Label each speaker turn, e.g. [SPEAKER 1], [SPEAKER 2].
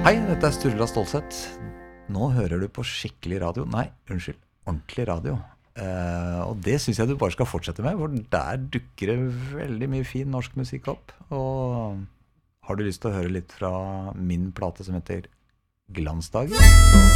[SPEAKER 1] Hei, dette er Sturla Stålsett. Nå hører du på skikkelig radio. Nei, unnskyld, ordentlig radio. Og det synes jeg du bare skal fortsette med, for der dukker det veldig mye fin norsk musikk opp. Og har du lyst til å høre litt fra min plate som heter Glansdager, så